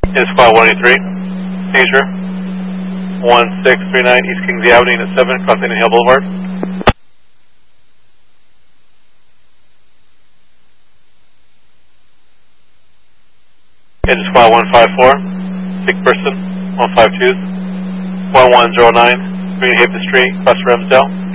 Is file 183. Seizure. 1639 East Kingsley Avenue, Unit 7, crossing Indian Hill Boulevard. Is file 154. Sick person. 152. 1109 Green Haven Street, Cross Ramsdale.